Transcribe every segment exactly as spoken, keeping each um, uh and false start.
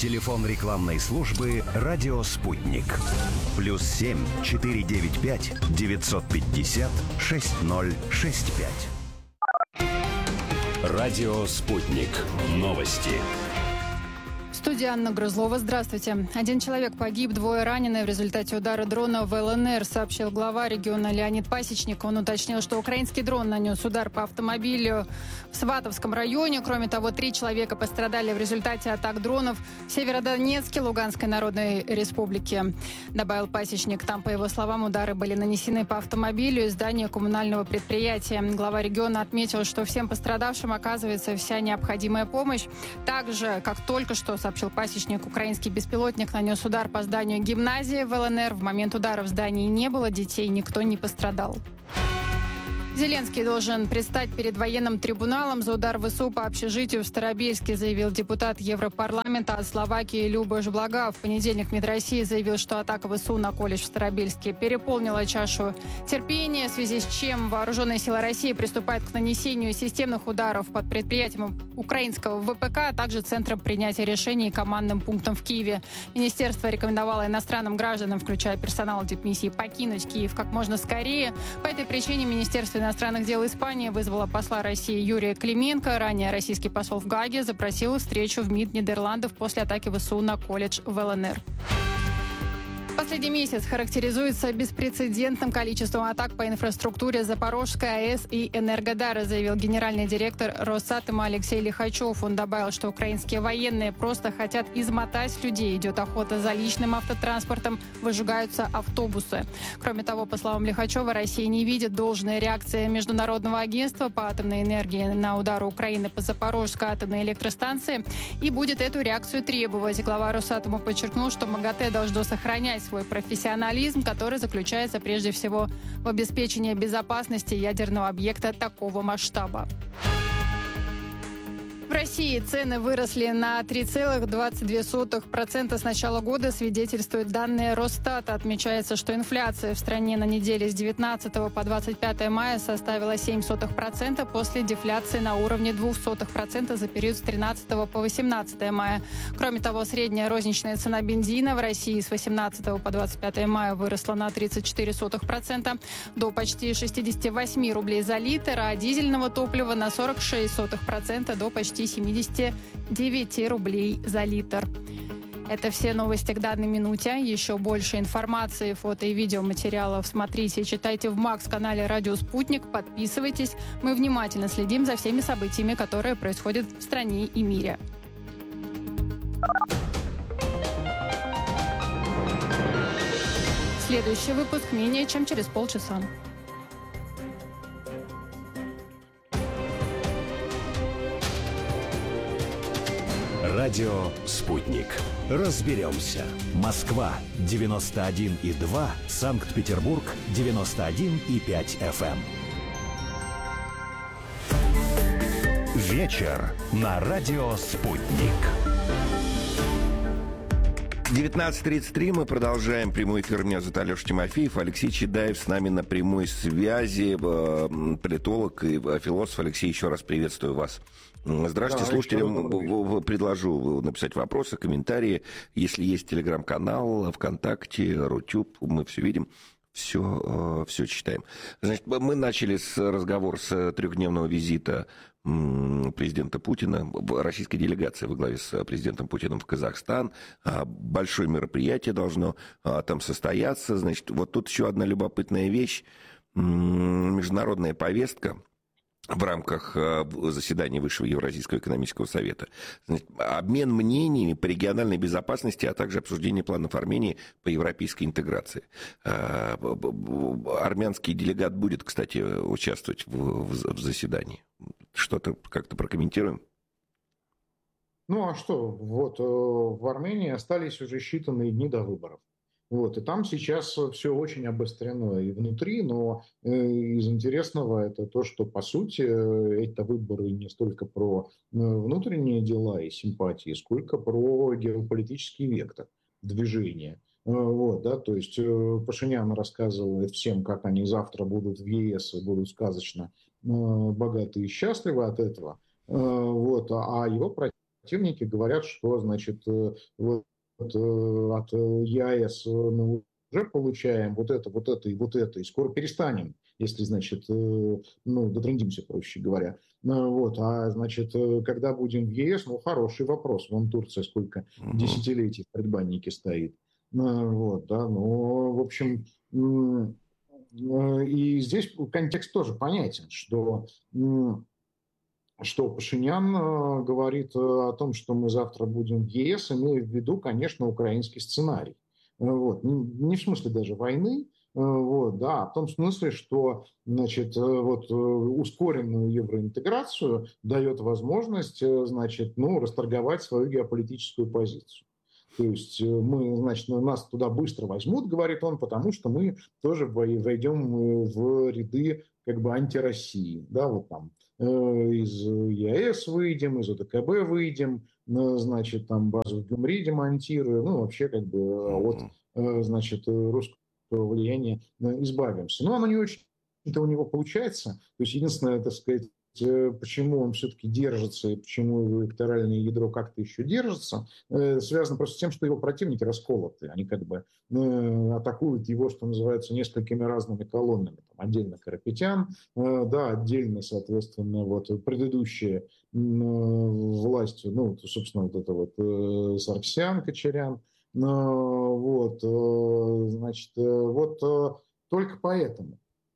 Телефон рекламной службы «Радио Спутник». Плюс семь четыре девять пять девятьсот пятьдесят шесть ноль шесть пять. Радио «Спутник». Новости. В студии Анна Грызлова. Здравствуйте. Один человек погиб, двое ранены в результате удара дрона в ЛНР, сообщил глава региона Леонид Пасечник. Он уточнил, что украинский дрон нанес удар по автомобилю в Сватовском районе. Кроме того, три человека пострадали в результате атак дронов в Северодонецке, Луганской Народной Республике, добавил Пасечник. Там, по его словам, удары были нанесены по автомобилю и зданию коммунального предприятия. Глава региона отметил, что всем пострадавшим оказывается вся необходимая помощь. Также, как только что сообщил Пасечник, украинский беспилотник нанес удар по зданию гимназии в ЛНР. В момент удара в здании не было детей, никто не пострадал. Зеленский должен предстать перед военным трибуналом за удар ВСУ по общежитию в Старобельске, заявил депутат Европарламента от Словакии Любош Блага. В понедельник МИД России заявил, что атака ВСУ на колледж в Старобельске переполнила чашу терпения, в связи с чем вооруженные силы России приступают к нанесению системных ударов под предприятием украинского ВПК, а также центром принятия решений и командным пунктом в Киеве. Министерство рекомендовало иностранным гражданам, включая персонал дипмиссии, покинуть Киев как можно скорее. По этой причине Министерство иностранных дел Испании вызвало посла России Юрия Клименко. Ранее российский посол в Гааге запросил встречу в МИД Нидерландов после атаки ВСУ на колледж в ЛНР. Последний месяц характеризуется беспрецедентным количеством атак по инфраструктуре Запорожской АЭС и Энергодара, заявил генеральный директор Росатома Алексей Лихачев. Он добавил, что украинские военные просто хотят измотать людей. Идет охота за личным автотранспортом, выжигаются автобусы. Кроме того, по словам Лихачева, Россия не видит должной реакции Международного агентства по атомной энергии на удары Украины по Запорожской атомной электростанции и будет эту реакцию требовать. Глава Росатома подчеркнул, что МАГАТЭ должно сохранять свой профессионализм, который заключается прежде всего в обеспечении безопасности ядерного объекта такого масштаба. В России цены выросли на три целых двадцать две сотых процента с начала года, свидетельствуют данные Росстата. Отмечается, что инфляция в стране на неделе с девятнадцатого по двадцать пятое мая составила семь сотых процента после дефляции на уровне двух сотых процента за период с тринадцатого по восемнадцатое мая. Кроме того, средняя розничная цена бензина в России с восемнадцатого по двадцать пятое мая выросла на тридцать четыре сотых процента до почти шестьдесят восемь рублей за литр, а дизельного топлива на сорок шесть сотых процента до почти семьдесят девять рублей за литр. Это все новости к данной минуте. Еще больше информации, фото и видеоматериалов смотрите и читайте в Макс-канале «Радио Спутник». Подписывайтесь. Мы внимательно следим за всеми событиями, которые происходят в стране и мире. Следующий выпуск менее чем через полчаса. Радио «Спутник». Разберемся. Москва девяносто один и два, Санкт-Петербург девяносто один и пять эф эм. Вечер на радио «Спутник». девятнадцать тридцать три, мы продолжаем прямой эфир. Меня зовут Алеша Тимофеев. Алексей Чедаев с нами на прямой связи, политолог и философ. Алексей, еще раз приветствую вас. Здравствуйте, да, слушателям предложу написать вопросы, комментарии. Если есть телеграм-канал, ВКонтакте, Рутюб, мы все видим. Все, все читаем. Значит, мы начали с разговора с трехдневного визита президента Путина, российской делегации во главе с президентом Путиным в Казахстан. Большое мероприятие должно там состояться. Значит, вот тут еще одна любопытная вещь. Международная повестка в рамках заседания Высшего Евразийского экономического совета. Значит, обмен мнениями по региональной безопасности, а также обсуждение планов Армении по европейской интеграции. Армянский делегат будет, кстати, участвовать в, в, в заседании. Что-то как-то прокомментируем? Ну а что? Вот в Армении остались уже считанные дни до выборов. Вот, и там сейчас все очень обострено и внутри, но э, из интересного это то, что, по сути, э, это выборы не столько про э, внутренние дела и симпатии, сколько про геополитический вектор движения. Э, вот, да, то есть э, Пашинян рассказывает всем, как они завтра будут в ЕС и будут сказочно э, богаты и счастливы от этого. Э, вот, а его противник противники говорят, что, значит, вот от ЕАЭС мы уже получаем вот это, вот это и вот это, и скоро перестанем, если, значит, ну, дотрындимся, проще говоря. Вот, а, значит, когда будем в ЕС, ну, хороший вопрос. Вон Турция сколько десятилетий в предбаннике стоит. Вот, да, ну, в общем, и здесь контекст тоже понятен, что, что Пашинян говорит о том, что мы завтра будем в ЕС, имея в виду, конечно, украинский сценарий. Вот, не в смысле даже войны, вот, да, в том смысле, что, значит, вот, ускоренную евроинтеграцию дает возможность, значит, ну, расторговать свою геополитическую позицию. То есть мы, значит, нас туда быстро возьмут, говорит он, потому что мы тоже войдем в ряды как бы антироссии, да, вот там из ЕАЭС выйдем, из ОДКБ выйдем, значит, там базу в Гюмри демонтируем, ну, вообще как бы от, значит, русского влияния избавимся. Но оно не очень-то у него получается. То есть единственное, так сказать, почему он все-таки держится и почему его электоральное ядро как-то еще держится, связано просто с тем, что его противники расколоты. Они как бы атакуют его, что называется, несколькими разными колоннами. Там отдельно Карапетян, да, отдельно, соответственно, вот предыдущие власти, ну, собственно, вот это вот Сарксян, Кочарян, вот, значит, вот только поэтому.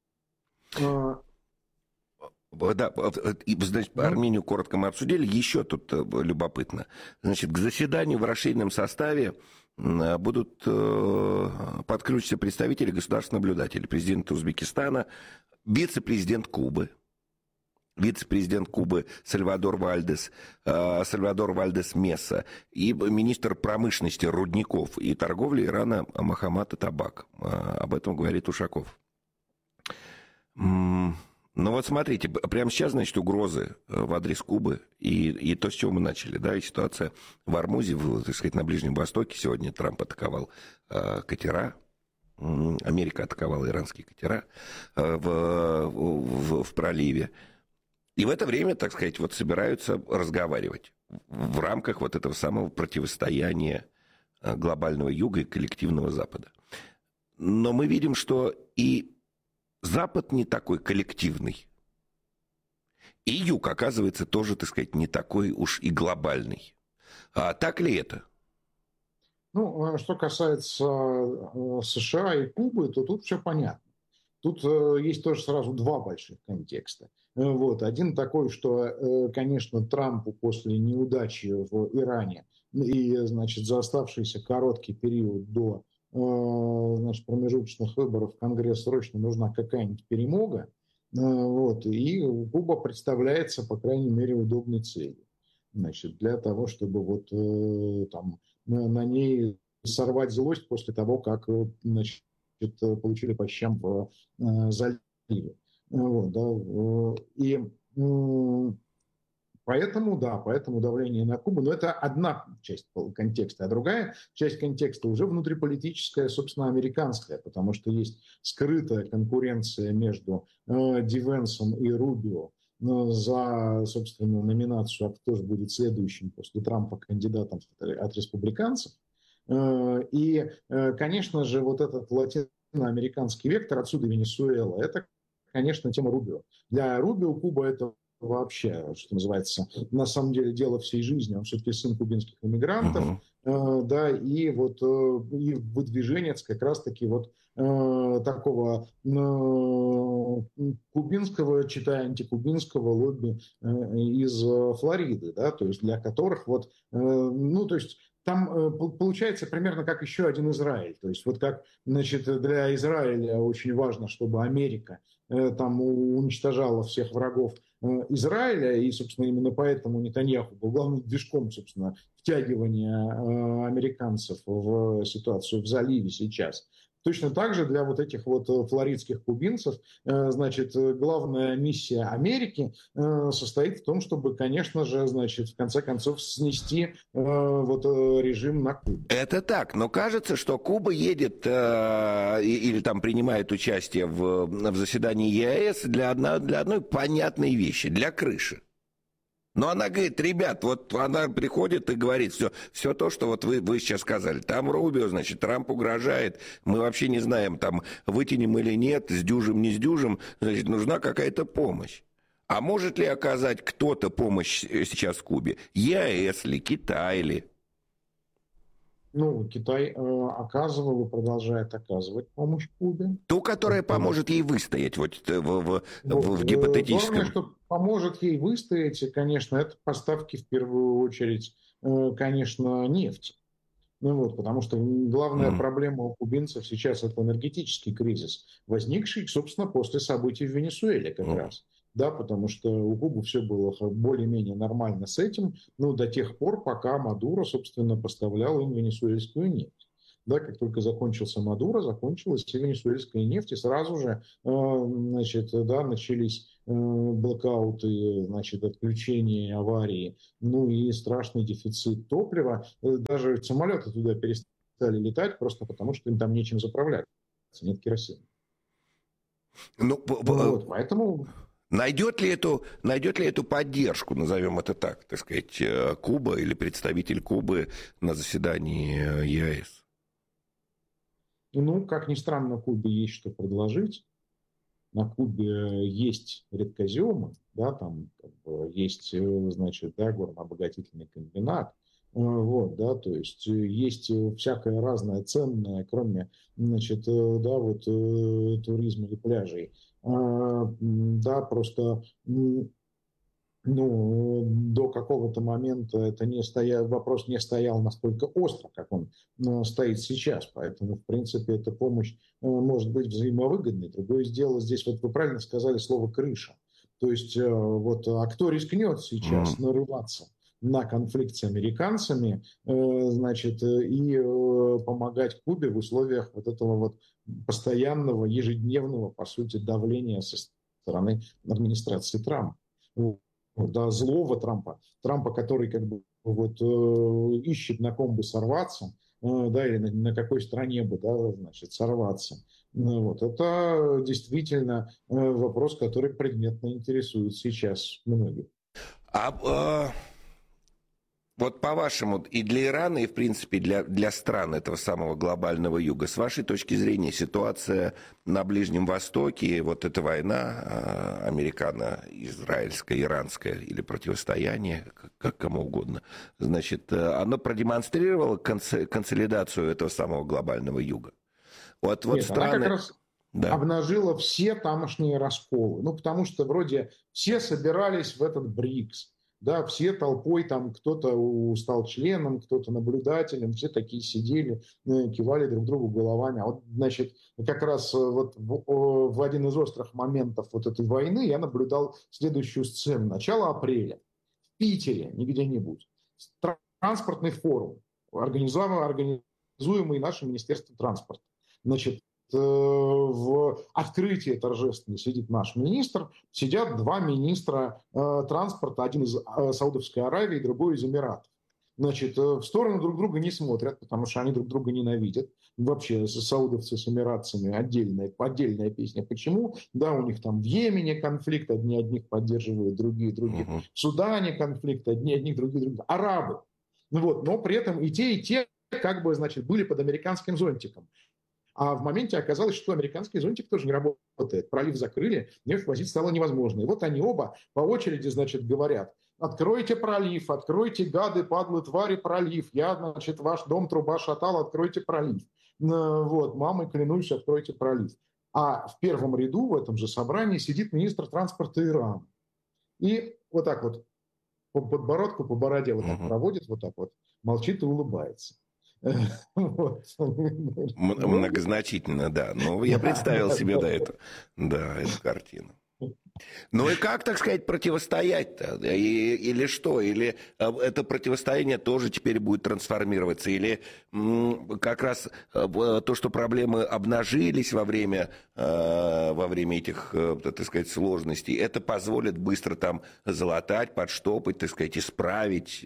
Да, значит, Армению коротко мы обсудили. Еще тут любопытно. Значит, к заседанию в расширенном составе будут подключиться представители государств-наблюдателей. Президент Узбекистана, вице-президент Кубы, вице-президент Кубы Сальвадор Вальдес, Сальвадор Вальдес Меса и министр промышленности, рудников и торговли Ирана Мохаммад Атабак. Об этом говорит Ушаков. Ну вот смотрите, прямо сейчас, значит, угрозы в адрес Кубы и, и то, с чего мы начали, да, и ситуация в Ормузе, в, так сказать, на Ближнем Востоке. Сегодня Трамп атаковал э, катера, Америка атаковала иранские катера э, в, в, в проливе. И в это время, так сказать, вот собираются разговаривать в рамках вот этого самого противостояния глобального юга и коллективного Запада. Но мы видим, что и Запад не такой коллективный. И юг, оказывается, тоже, так сказать, не такой уж и глобальный. А так ли это? Ну, что касается США и Кубы, то тут все понятно. Тут есть тоже сразу два больших контекста. Вот. Один такой, что, конечно, Трампу после неудачи в Иране и, значит, за оставшийся короткий период до значит, промежуточных выборов в Конгресс срочно нужна какая-нибудь перемога, вот, и Куба представляется, по крайней мере, удобной целью, значит, для того, чтобы вот там на ней сорвать злость после того, как, значит, получили по щам в заливе. Вот, да, и Поэтому, да, поэтому давление на Кубу, но это одна часть контекста, а другая часть контекста уже внутриполитическая, собственно, американская, потому что есть скрытая конкуренция между э, Ди Венсом и Рубио э, за, собственно, номинацию, а кто же будет следующим после Трампа кандидатом от республиканцев. Э, и, э, конечно же, вот этот латиноамериканский вектор, отсюда Венесуэла, это, конечно, тема Рубио. Для Рубио Куба это вообще, что называется, на самом деле дело всей жизни. Он все-таки сын кубинских иммигрантов, uh-huh. э, да, и вот э, и выдвиженец как раз-таки вот э, такого э, кубинского, читая антикубинского лобби э, из Флориды, да, то есть для которых вот, э, ну, то есть там э, получается примерно как еще один Израиль. То есть вот как, значит, для Израиля очень важно, чтобы Америка э, там уничтожала всех врагов Израиля, и, собственно, именно поэтому Нетаньяху был главным движком, собственно, втягивания э, американцев в ситуацию в заливе сейчас. Точно так же для вот этих вот флоридских кубинцев, э, значит, главная миссия Америки э, состоит в том, чтобы, конечно же, значит, в конце концов снести э, вот режим на Кубе. Это так, но кажется, что Куба едет э, или там принимает участие в, в заседании ЕАЭС для, одно, для одной понятной вещи, для крыши. Но она говорит, ребят, вот она приходит и говорит, все, все то, что вот вы, вы сейчас сказали. Там Рубио, значит, Трамп угрожает, мы вообще не знаем, там, вытянем или нет, сдюжим, не сдюжим, значит, нужна какая-то помощь. А может ли оказать кто-то помощь сейчас Кубе? ЕАЭС ли, Китай ли? Ну, Китай э, оказывал и продолжает оказывать помощь Кубе. Ту, которая поможет ей выстоять вот, в, в, Вот. в, в гипотетическом... Главное, что поможет ей выстоять, и, конечно, это поставки в первую очередь, э, конечно, нефти. Ну вот, потому что главная mm. проблема у кубинцев сейчас это энергетический кризис, возникший, собственно, после событий в Венесуэле как mm. раз. Да, потому что у Кубы все было более-менее нормально с этим, ну, до тех пор, пока Мадуро, собственно, поставлял им венесуэльскую нефть. Да, как только закончился Мадуро, закончилась и венесуэльская нефть, и сразу же, э, значит, да, начались э, блокауты, значит, отключения, аварии, ну и страшный дефицит топлива. Даже самолеты туда перестали летать просто потому, что им там нечем заправляться, нет керосина. Ну, вот, поэтому... Найдет ли, эту, найдет ли эту поддержку, назовем это так, так сказать, Куба или представитель Кубы на заседании ЕАЭС? Ну, как ни странно, на Кубе есть что предложить. На Кубе есть редкоземы, да, там как бы есть, значит, да, горнообогатительный комбинат. Вот, да, то есть есть всякое разное ценное, кроме, значит, да, вот туризма и пляжей. Да, просто, ну, до какого-то момента это не стоял, вопрос не стоял настолько остро, как он стоит сейчас. Поэтому, в принципе, эта помощь может быть взаимовыгодной. Другое дело здесь, вот вы правильно сказали слово «крыша». То есть, вот, а кто рискнет сейчас нарываться на конфликт с американцами, значит, и помогать Кубе в условиях вот этого вот постоянного, ежедневного, по сути, давления со стороны администрации Трампа. Да, злого Трампа, Трампа, который как бы вот ищет, на ком бы сорваться, да, или на, на какой стране бы, да, значит, сорваться. Вот. Это действительно вопрос, который предметно интересует сейчас многих. А, а вот по-вашему, и для Ирана, и, в принципе, для, для стран этого самого глобального юга, с вашей точки зрения, ситуация на Ближнем Востоке, вот эта война американо-израильская, иранская, или противостояние, как, как кому угодно, значит, она продемонстрировала консолидацию этого самого глобального юга? Вот, вот Нет, страны... она как раз да. обнажила все тамошние расколы. Ну, потому что вроде все собирались в этот БРИКС. Да, все толпой, там кто-то стал членом, кто-то наблюдателем, все такие сидели, кивали друг другу головами. А вот, значит, как раз вот в, в один из острых моментов вот этой войны я наблюдал следующую сцену. Начало апреля в Питере, не где-нибудь, транспортный форум, организуемый, организуемый нашим Министерством транспорта. Значит, в открытии торжественно сидит наш министр, сидят два министра э, транспорта, один из э, Саудовской Аравии, другой из Эмиратов. Значит, э, в сторону друг друга не смотрят, потому что они друг друга ненавидят. Вообще, саудовцы с эмиратцами отдельная, отдельная песня. Почему? Да, у них там в Йемене конфликт, одни одних поддерживают, другие других. Uh-huh. В Судане конфликт, одни одних, другие других. Арабы. Ну вот, но при этом и те, и те как бы, значит, были под американским зонтиком. А в моменте оказалось, что американский зонтик тоже не работает. Пролив закрыли, нефть возить стало невозможно. И вот они оба по очереди, значит, говорят: откройте пролив, откройте, гады, падлы, твари, пролив. Я, значит, ваш дом, труба шатал, откройте пролив. Вот, мамой клянусь, откройте пролив. А в первом ряду в этом же собрании сидит министр транспорта Ирана. И вот так вот по подбородку, по бороде вот так проводит, вот так вот, молчит и улыбается. Многозначительно, да. Ну, я представил себе, да, эту, да, эту картину. Ну и как, так сказать, противостоять-то? И, или что? Или это противостояние тоже теперь будет трансформироваться? Или м, как раз то, что проблемы обнажились во время, э, во время этих, э, так сказать, сложностей, это позволит быстро там залатать, подштопать, так сказать, исправить?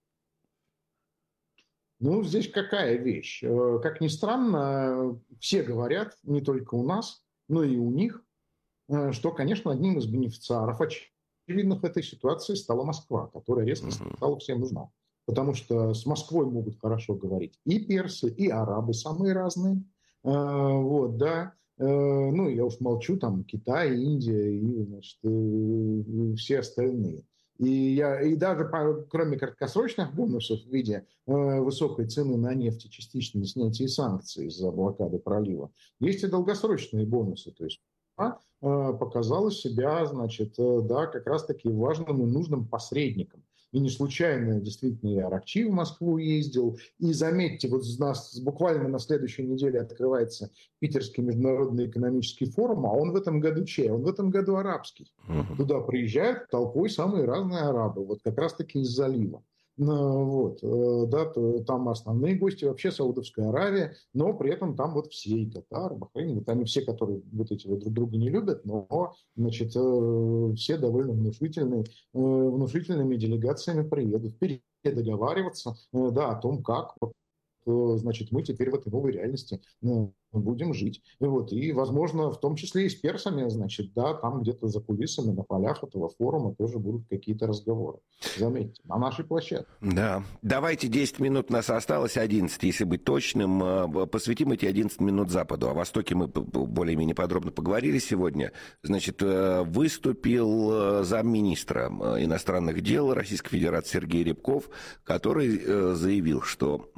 Ну, здесь какая вещь? Как ни странно, все говорят, не только у нас, но и у них, что, конечно, одним из бенефициаров, очевидно, в этой ситуации стала Москва, которая резко стала всем нужна. Потому что с Москвой могут хорошо говорить и персы, и арабы, самые разные. Вот, да. Ну, я уж молчу, там, Китай, Индия и, значит, и все остальные. И, я, и даже по, кроме краткосрочных бонусов в виде э, высокой цены на нефть и частичного снятия санкций из-за блокады пролива, есть и долгосрочные бонусы. То есть она э, показала себя, значит, э, да, как раз-таки важным и нужным посредником. И не случайно, действительно, и Аракчи в Москву ездил. И заметьте, вот у нас буквально на следующей неделе открывается Питерский международный экономический форум, а он в этом году чей? Он в этом году арабский. Uh-huh. Туда приезжают толпой самые разные арабы, вот как раз-таки из залива. Вот, да, там основные гости вообще Саудовская Аравия, но при этом там вот все, и Катар, и Бахрейн, вот они все, которые вот эти вот друг друга не любят, но, значит, все довольно внушительные, внушительными делегациями приедут передоговариваться, да, о том, как, значит, мы теперь в этой новой реальности будем жить. И, вот, и, возможно, в том числе и с персами, значит, да, там где-то за кулисами, на полях этого форума тоже будут какие-то разговоры. Заметьте, на нашей площадке. Да. Давайте десять минут, у нас осталось одиннадцать, если быть точным. Посвятим эти одиннадцать минут Западу. О Востоке мы более-менее подробно поговорили сегодня. Значит, выступил замминистра иностранных дел Российской Федерации Сергей Рябков, который заявил, что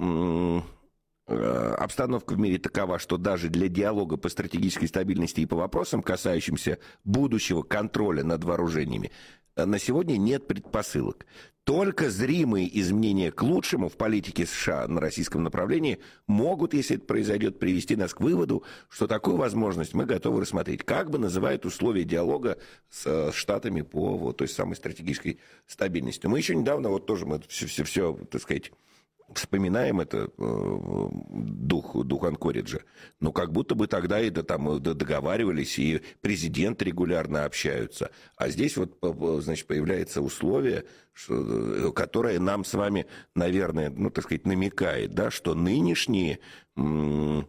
обстановка в мире такова, что даже для диалога по стратегической стабильности и по вопросам, касающимся будущего контроля над вооружениями, на сегодня нет предпосылок. Только зримые изменения к лучшему в политике США на российском направлении могут, если это произойдет, привести нас к выводу, что такую возможность мы готовы рассмотреть. Как бы называют условия диалога с Штатами по вот той самой стратегической стабильности. Мы еще недавно, вот тоже мы все, все, все так сказать, вспоминаем это, э, дух, дух Анкориджа. Но как будто бы тогда и да, там, договаривались, и президенты регулярно общаются. А здесь вот, значит, появляется условие, что, которое нам с вами, наверное, ну, так сказать, намекает, да, что нынешние... М-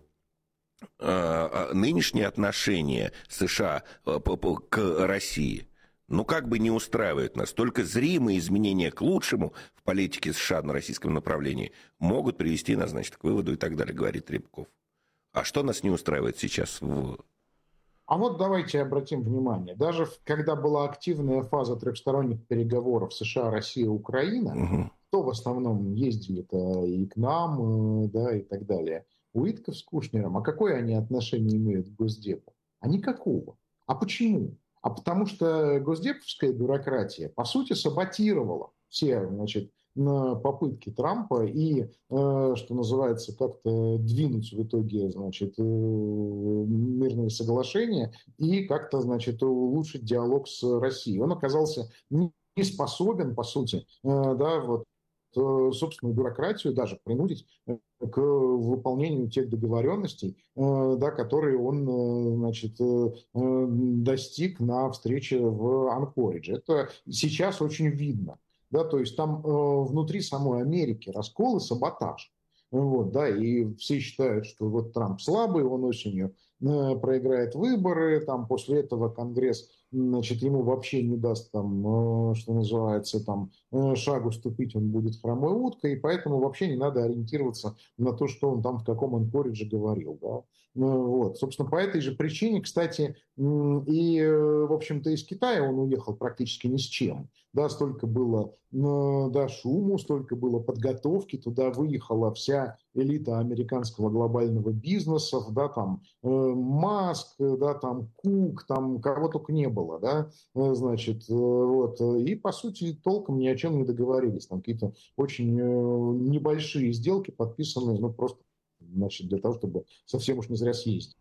нынешние отношения США к России, ну, как бы не устраивают нас. Только зримые изменения к лучшему в политике США на российском направлении могут привести нас, значит, к выводу и так далее, говорит Рябков. А что нас не устраивает сейчас? В... А вот давайте обратим внимание. Даже когда была активная фаза трехсторонних переговоров США, Россия, Украина, угу. кто в основном ездили-то и к нам, да, и так далее. Уитков с Кушнером. А какое они отношение имеют к Госдепу? А никакого. А почему? А потому что госдеповская бюрократия, по сути, саботировала все, значит, попытки Трампа и, что называется, как-то двинуть в итоге, значит, мирные соглашения и как-то, значит, улучшить диалог с Россией. Он оказался не способен, по сути, да, вот, собственную бюрократию даже принудить к выполнению тех договоренностей, да, которые он, значит, достиг на встрече в Анкоридже. Это сейчас очень видно. Да, то есть там внутри самой Америки раскол и саботаж. Вот, да, и все считают, что вот Трамп слабый, он осенью проиграет выборы, там после этого Конгресс, значит, ему вообще не даст там, что называется, там, шагу ступить, он будет хромой уткой, и поэтому вообще не надо ориентироваться на то, что он там в каком Анкоридже говорил, да. Вот. Собственно, по этой же причине, кстати, и, в общем-то, из Китая он уехал практически ни с чем. Да, столько было, да, шуму, столько было подготовки, туда выехала вся элита американского глобального бизнеса, да, там Маск, да, там Кук, там кого только не было, да, значит, вот, и, по сути, толком ни о чем не договорились, там какие-то очень небольшие сделки подписанные, ну, просто, значит, для того, чтобы совсем уж не зря съездить.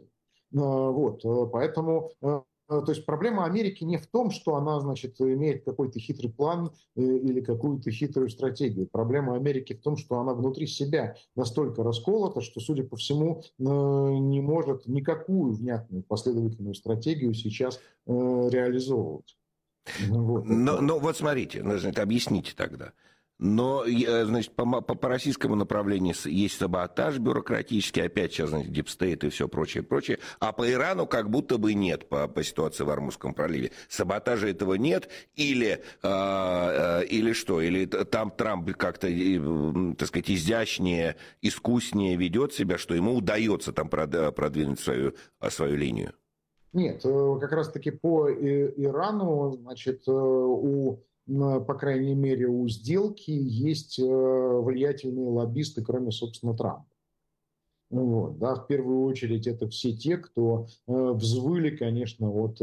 Вот, поэтому... То есть проблема Америки не в том, что она, значит, имеет какой-то хитрый план или какую-то хитрую стратегию. Проблема Америки в том, что она внутри себя настолько расколота, что, судя по всему, не может никакую внятную последовательную стратегию сейчас реализовывать. Вот. Но, но вот смотрите, значит, объясните тогда. Но, значит, по, по, по российскому направлению есть саботаж бюрократический, опять сейчас, значит, дипстейт и все прочее, прочее. А по Ирану как будто бы нет по, по ситуации в Ормузском проливе. Саботажа этого нет или, э, э, или что? Или там Трамп как-то, э, так сказать, изящнее, искуснее ведет себя, что ему удается там продвинуть свою, свою линию? Нет, как раз-таки по Ирану, значит, у, по крайней мере, у сделки есть влиятельные лоббисты, кроме, собственно, Трампа. Вот, да, в первую очередь это все те, кто взвыли, конечно, от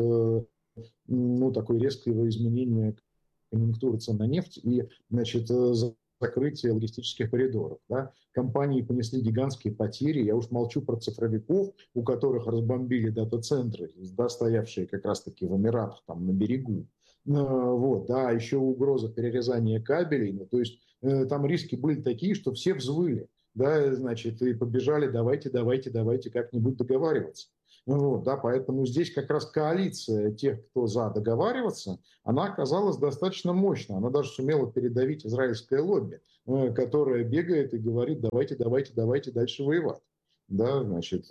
ну, такой резкого изменения конъюнктуры цен на нефть и, значит, закрытие логистических коридоров. Да. Компании понесли гигантские потери. Я уж молчу про цифровиков, у которых разбомбили дата-центры, да, стоявшие как раз-таки в Эмиратах, там на берегу. Вот, да, еще угроза перерезания кабелей. Ну, то есть э, там риски были такие, что все взвыли. Да, значит, и побежали, давайте, давайте, давайте как-нибудь договариваться. Вот, да, поэтому здесь как раз коалиция тех, кто за договариваться, она оказалась достаточно мощной. Она даже сумела передавить израильское лобби, которое бегает и говорит, давайте, давайте, давайте дальше воевать. Да, значит,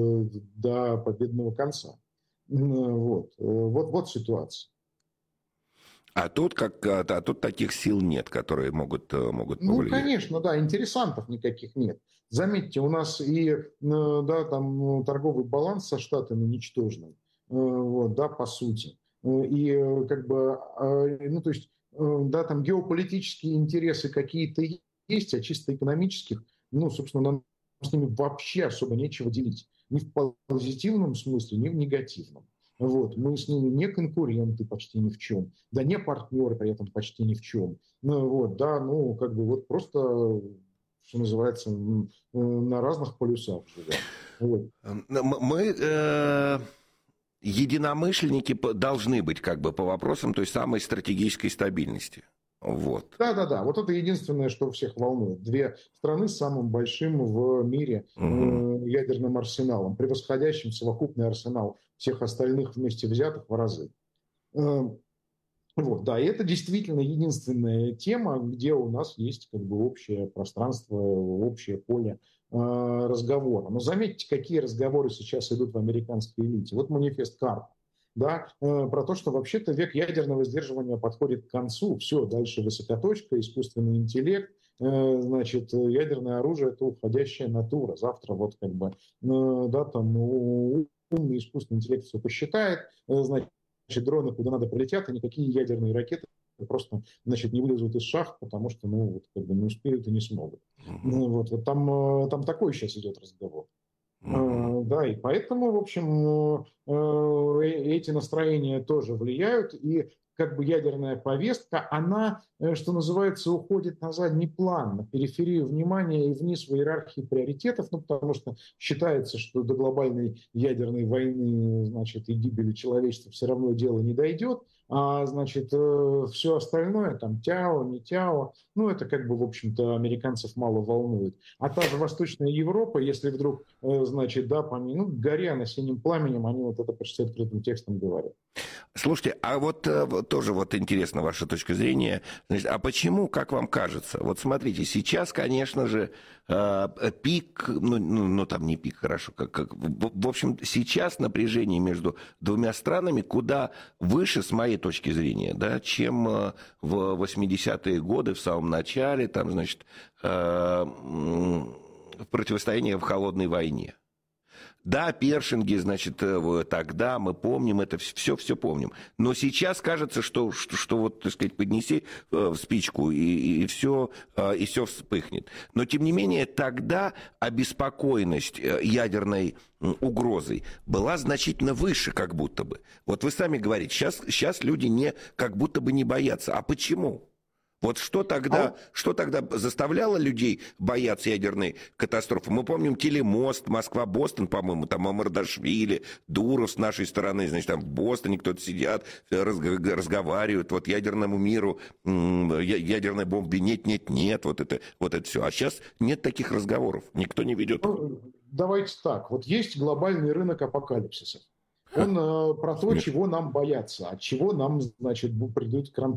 до победного конца. Вот, вот, вот ситуация. А тут, как, а тут таких сил нет, которые могут, могут повлиять. Ну, конечно, да, интересантов никаких нет. Заметьте, у нас и да, там, торговый баланс со Штатами ничтожный, вот, да, по сути. И как бы, ну, то есть, да, там геополитические интересы какие-то есть, а чисто экономических, ну, собственно, нам с ними вообще особо нечего делить. Ни в позитивном смысле, ни в негативном. Вот, мы с ними не конкуренты почти ни в чем, да не партнеры при этом почти ни в чем. Ну, вот, да, ну, как бы вот просто, что называется, на разных полюсах живем. Вот. Мы э, единомышленники должны быть как бы по вопросам той самой стратегической стабильности. Вот. Да, да, да. Вот это единственное, что всех волнует. Две страны с самым большим в мире угу. э, ядерным арсеналом, превосходящим совокупный арсенал всех остальных вместе взятых в разы. Э, вот, да, и это действительно единственная тема, где у нас есть как бы общее пространство, общее поле э, разговора. Но заметьте, какие разговоры сейчас идут в американской элите. Вот манифест Карта. Да, э, про то, что вообще-то век ядерного сдерживания подходит к концу. Все, дальше высокоточка, искусственный интеллект, э, значит, ядерное оружие – это уходящая натура. Завтра вот как бы, э, да, там умный искусственный интеллект все посчитает, э, значит, дроны куда надо полетят, и никакие ядерные ракеты просто, значит, не вылезут из шахт, потому что, ну, вот, как бы не успеют и не смогут. Mm-hmm. Вот, вот там, э, там такой сейчас идет разговор. Mm-hmm. Да, и поэтому, в общем, эти настроения тоже влияют, и как бы ядерная повестка, она, что называется, уходит на задний план, на периферию внимания и вниз в иерархии приоритетов, ну, потому что считается, что до глобальной ядерной войны, значит, и гибели человечества все равно дело не дойдет, а, значит, все остальное, там, тяо, не тяо, ну, это как бы, в общем-то, американцев мало волнует. А та же Восточная Европа, если вдруг, значит, да, помимо, ну, горя на синим пламенем, они вот это почти открытым текстом говорят. Слушайте, а вот, вот тоже вот интересна ваша точка зрения. Значит, а почему, как вам кажется? Вот смотрите, сейчас, конечно же, э, пик, ну, ну, ну там не пик, хорошо, как, как, в, в общем, сейчас напряжение между двумя странами куда выше, с моей точки зрения, да, чем э, в восьмидесятые годы, в самом начале, там, значит, э, противостояние в холодной войне. Да, першинги, значит, тогда мы помним это, все, все помним. Но сейчас кажется, что, что, что вот, так сказать, поднеси э, спичку, и, и, все, э, и все вспыхнет. Но, тем не менее, тогда обеспокоенность ядерной угрозой была значительно выше, как будто бы. Вот вы сами говорите, сейчас, сейчас люди не, как будто бы не боятся. А почему? Вот что тогда, а... что тогда заставляло людей бояться ядерной катастрофы? Мы помним телемост, Москва-Бостон, по-моему, там Мамардашвили, Дуров с нашей стороны, значит, там в Бостоне кто-то сидят, разговаривают, вот ядерному миру, ядерной бомбе нет, нет, нет, вот это, вот это все. А сейчас нет таких разговоров, никто не ведет. Ну, давайте так, вот есть глобальный рынок апокалипсиса. Он э, про то, чего нам бояться, от чего нам, значит, придут кранты.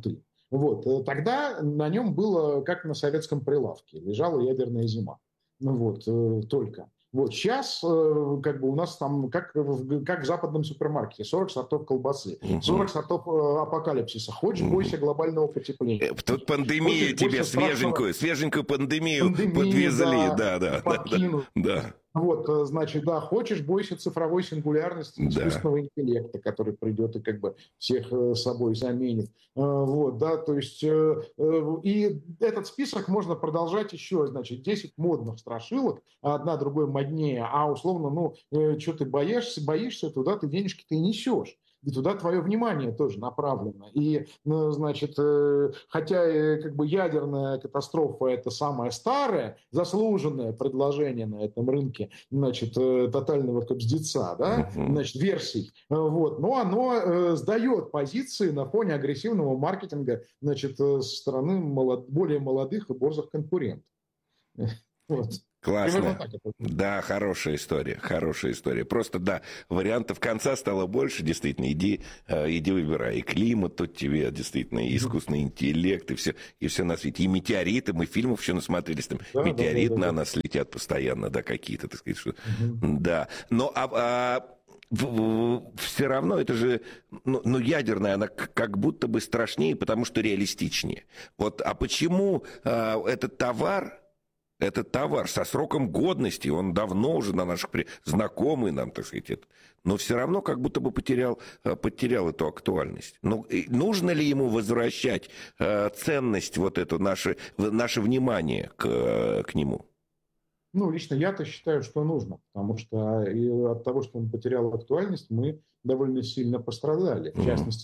Вот. Э, Тогда на нем было, как на советском прилавке, лежала ядерная зима. Ну вот, э, только. Вот сейчас э, как бы у нас там, как в, как в западном супермаркете, сорок сортов колбасы, сорок сортов э, апокалипсиса. Хочешь, бойся глобального потепления. Тут пандемия Хочешь, тебе бойся свеженькую, страшного... свеженькую пандемию пандемии, подвезли. да, Да, да, да, да, подкинут. да. Вот, э, значит, да, хочешь, бойся цифровой сингулярности, Да. искусственного интеллекта, который придет и как бы всех э, собой заменит. Э, Вот, да, то есть, э, э, и этот список можно продолжать еще, значит, десять модных страшилок, а одна другой моднее, а условно, ну, э, что ты боишься, боишься, туда ты денежки-то и несешь. И туда твое внимание тоже направлено. И, ну, значит, э, хотя э, как бы ядерная катастрофа – это самое старое, заслуженное предложение на этом рынке, значит, э, тотального кобздеца, да, Мгм. значит, версий, э, вот, но оно э, сдает позиции на фоне агрессивного маркетинга, значит, э, со стороны молод- более молодых и борзых конкурентов. Вот. Примерно Классно. так это. Да, хорошая история, хорошая история. Просто, да, вариантов конца стало больше, действительно, иди, э, иди выбирай. И климат тут тебе, действительно, и искусственный интеллект, и все, и все на свете. И метеориты, мы фильмов еще насмотрелись, там, Да, да, метеориты да, да, на да. нас летят постоянно, да, какие-то, так сказать, что... Мгм. Да, но а, все равно это же, ну, ну, ядерная, она к- как будто бы страшнее, потому что реалистичнее. Вот, а почему а, этот товар... Этот товар со сроком годности, он давно уже на наших при... знакомый нам, так сказать, это, но все равно как будто бы потерял, э, потерял эту актуальность. Ну, и нужно ли ему возвращать э, ценность, вот эту, наше, в- наше внимание к, э, к нему? Ну, лично я-то считаю, что нужно, потому что и от того, что он потерял актуальность, мы довольно сильно пострадали. В Мгм. частности,